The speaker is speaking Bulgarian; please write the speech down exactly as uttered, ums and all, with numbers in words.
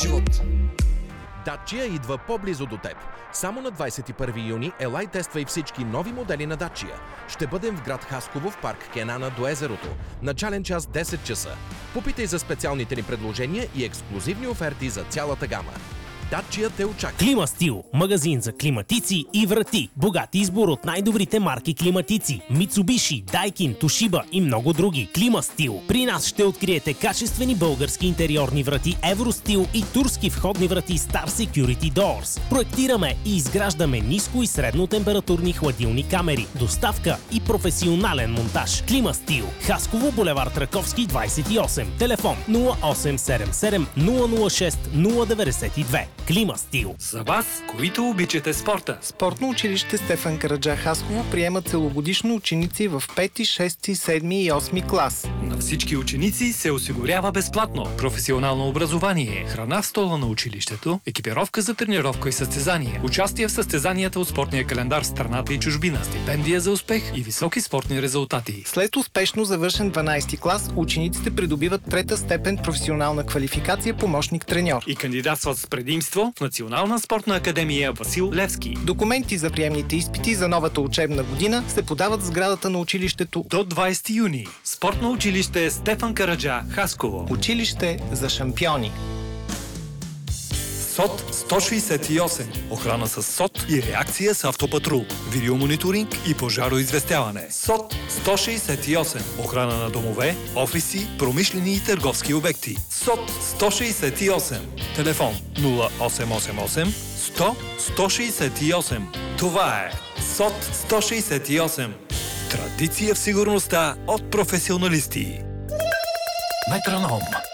живот. Dacia идва по-близо до теб. Само на двадесет и първи юни елай тествай всички нови модели на Dacia. Ще бъдем в град Хасково в парк Кенана до езерото. Начален час десет часа. Попитай за специалните ни предложения и ексклузивни оферти за цялата гама. Dacia те очаква. Климастил. Магазин за климатици и врати. Богат избор от най-добрите марки климатици. Mitsubishi, Daikin, Toshiba и много други. Климастил. При нас ще откриете качествени български интериорни врати Евростил и турски входни врати Star Security Doors. Проектираме и изграждаме ниско и средно температурни хладилни камери. Доставка и професионален монтаж. Климастил. Хасково, булевард Раковски, двадесет и осем. Телефон нула осем седем седем нула нула шест нула деветдесет и две. Климастил. За вас, които обичате спорта. Спортно училище Стефан Караджа Хасково приема целогодишно ученици в пети, шести, седми и осми клас. На всички ученици се осигурява безплатно професионално образование, храна в стола на училището, екипировка за тренировка и състезания, участие в състезанията от спортния календар в страната и чужбина, стипендия за успех и високи спортни резултати. След успешно завършен дванадесети клас, учениците придобиват трета степен професионална квалификация помощник-треньор. И кандидатстват с предимство в Национална спортна академия Васил Левски. Документи за приемните изпити за новата учебна година се подават в сградата на училището до двадесети юни. Спортно училище Стефан Караджа Хасково. Училище за шампиони. СОТ сто шейсет и осем. Охрана с СОТ и реакция с автопатрул. Видеомониторинг и пожароизвестяване. СОТ сто шейсет и осем. Охрана на домове, офиси, промишлени и търговски обекти. СОТ сто шейсет и осем. Телефон нула осем осем осем сто сто шейсет и осем. Това е СОТ сто шейсет и осем. Традиция в сигурността от професионалисти. Метроном.